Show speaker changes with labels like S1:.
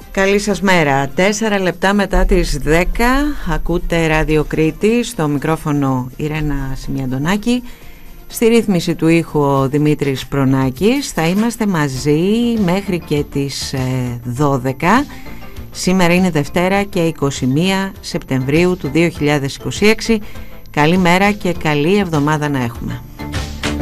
S1: Καλή σας μέρα. 4 λεπτά μετά τις 10 ακούτε Ράδιο Κρήτη, στο μικρόφωνο Ιρένα Σιμιαντονάκη, στη ρύθμιση του ήχου ο Δημήτρης Προνάκης. Θα είμαστε μαζί μέχρι και τις 12. Σήμερα είναι Δευτέρα και 21 Σεπτεμβρίου του 2026. Καλή μέρα και καλή εβδομάδα να έχουμε.